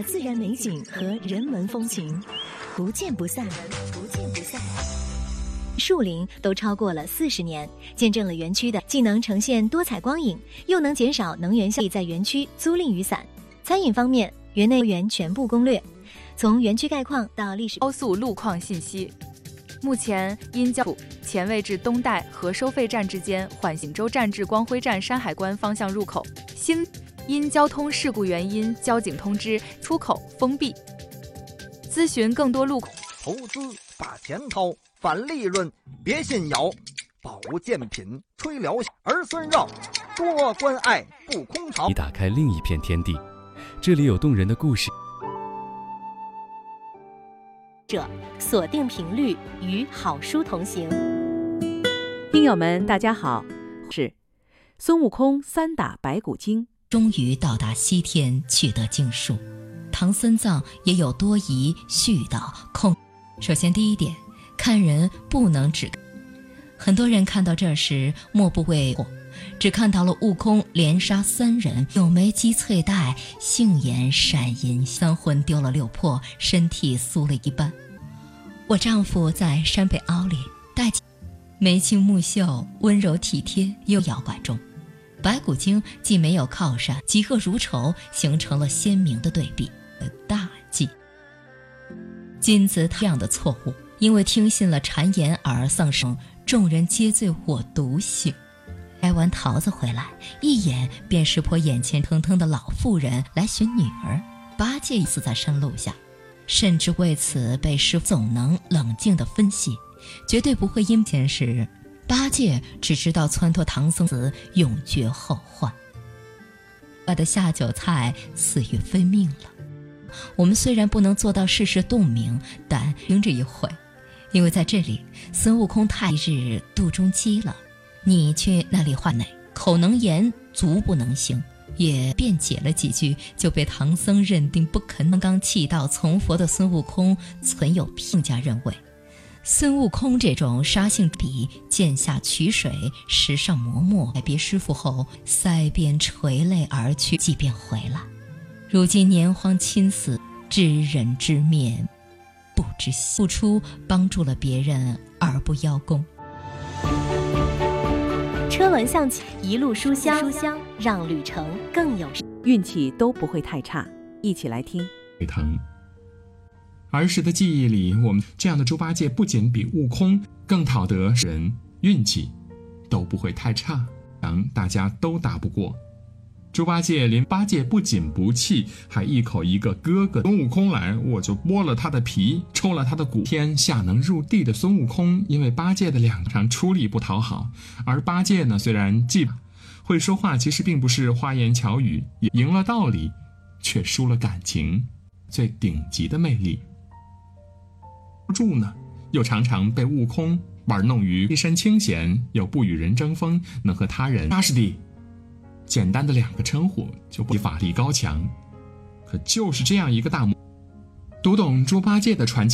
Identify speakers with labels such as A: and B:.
A: 的自然美景和人文风情，不见不散，不见不散。树龄都超过了40年，见证了园区的既能呈现多彩光影，又能减少能源效益，在园区租赁雨伞。餐饮方面，园内园全部攻略，从园区概况到历史
B: 高速路况信息。目前因交前位至东带和收费站之间缓锦州站至光辉站山海关方向入口新因交通事故原因，交警通知出口封闭。咨询更多路口。
C: 投资把钱掏，返利润别信谣，保健品吹疗儿孙绕，多关爱不空巢。
D: 你打开另一片天地，这里有动人的故事。
A: 锁定频率，与好书同行。
E: 听友们大家好，是孙悟空3打白骨精，
F: 终于到达西天，取得经术。唐三藏也有多疑絮叨控。首先第一点，看人不能只很多人看到这时莫不为惑，只看到了悟空连杀3人，柳眉击翠带，杏眼闪银，三魂丢了6魄，身体酥了一半。我丈夫在山北坳里戴眉清目秀，温柔体贴又妖怪中。白骨精既没有靠山，嫉恶如仇，形成了鲜明的对比。大忌金子这样的错误，因为听信了谗言而丧生，众人皆醉我独醒。摘完桃子回来，一眼便识破眼前腾腾的老妇人来寻女儿。八戒死在山路下，甚至为此被师父总能冷静地分析，绝对不会因前时。八戒只知道撺掇唐僧子永绝后患。我的下酒菜死于非命了。我们虽然不能做到事事洞明，但听这一回，因为在这里孙悟空太日肚中饥了，你去那里话内口能言足不能行，也辩解了几句，就被唐僧认定不肯。刚刚弃道从佛的孙悟空存有更加认为孙悟空这种杀性比剑下取水，石上磨墨，别师傅后腮边垂泪而去，即便回来，如今年荒亲死，知人知面不知付出，帮助了别人而不邀功。
A: 车轮象棋，一路书香，让旅程更有
E: 运气都不会太差。一起来听。
G: 疼。儿时的记忆里，我们这样的猪八戒不仅比悟空更讨得人，运气都不会太差，大家都打不过。猪八戒连八戒不仅不气，还一口一个哥哥。孙悟空来，我就剥了他的皮，抽了他的骨。天下能入地的孙悟空，因为八戒的两场出力不讨好，而八戒呢，虽然既会说话，其实并不是花言巧语，也赢了道理，却输了感情，最顶级的魅力。住呢，又常常被悟空玩弄于一身清闲，又不与人争锋，能和他人踏实地。简单的2个称呼就不法力高强，可就是这样一个大读懂猪八戒的传奇。